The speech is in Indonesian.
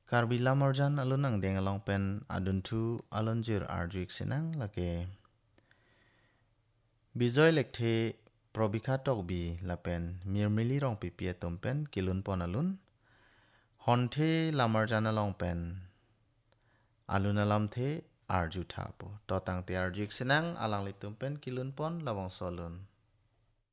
Karbila morjan alun ang deng along pen adun tu alun jir arjuik sinang lake. Bijoy lekthe probika tok bi lapen mirmili rong pipia pen kilun pon alun. Honte lamarjan along pen alun alam the arju thapo. Totang te arjuik sinang alang litum pen kilun pon lawang solun.